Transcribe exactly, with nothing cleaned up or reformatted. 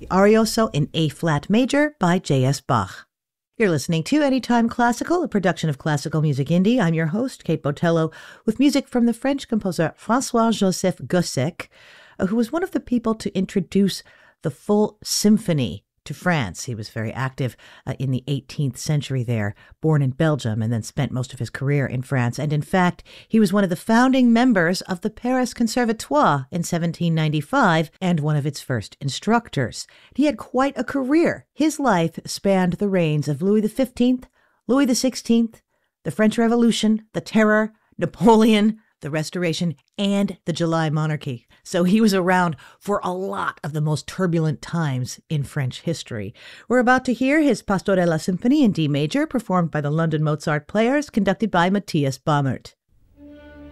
Arioso in A-flat major by J S. Bach. You're listening to Anytime Classical, a production of Classical Music Indie. I'm your host, Kate Botello, with music from the French composer François-Joseph Gossec, who was one of the people to introduce the full symphony to France. He was very active uh, in the eighteenth century there, born in Belgium and then spent most of his career in France. And in fact, he was one of the founding members of the Paris Conservatoire in seventeen ninety-five and one of its first instructors. He had quite a career. His life spanned the reigns of Louis the fifteenth, Louis the sixteenth, the French Revolution, the Terror, Napoleon, the Restoration, and the July Monarchy. So he was around for a lot of the most turbulent times in French history. We're about to hear his Pastorella Symphony in D major, performed by the London Mozart Players, conducted by Matthias Baumert.